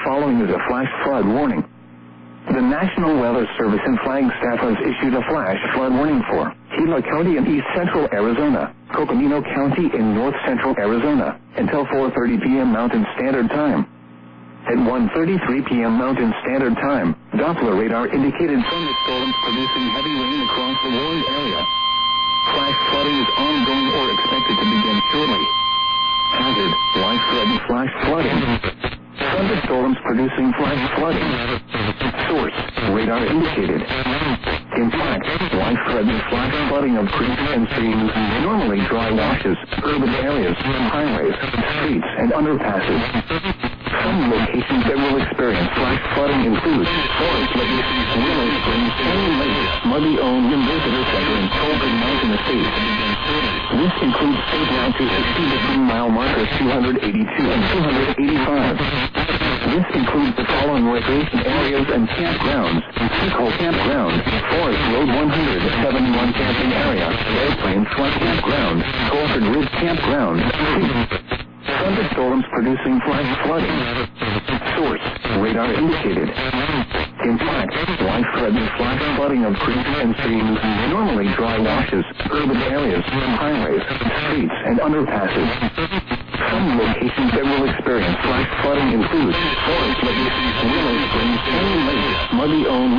following is a flash flood warning. The National Weather Service in Flagstaff has issued a flash flood warning for Gila County in east central Arizona, Coconino County in north central Arizona, until 4:30 p.m. Mountain Standard Time. At 1:33 p.m. Mountain Standard Time, Doppler radar indicated thunderstorms producing heavy rain across the warned area. Flash flooding is ongoing or expected to begin shortly. Hazard, widespread flash flooding. Thunderstorms producing flash flooding. Source, radar indicated. In fact, widespread flash flooding of creeks and streams, normally dry washes, urban areas, highways, streets, and underpasses. Some locations that will experience flash flooding include Forest Lake, Willow Springs, Canyon Lake, Muddy Own Visitor Center, and Colgan Mountain Estate. This includes state route 260 between mile markers 282 and 285. This includes the following recreation areas and campgrounds: Seacole Campground, Forest Road 100, 71 Camping Area, Airplane Flight Campground, Colford Ridge Campground. Thunderstorms producing flash flooding. Source, radar indicated. In fact, widespread flash flooding of creeks and streams, normally dry washes, urban areas, highways, streets, and underpasses. Some locations that will experience flash flooding include Forest Lake, Willow Springs, Canyon Lake, Muddy Own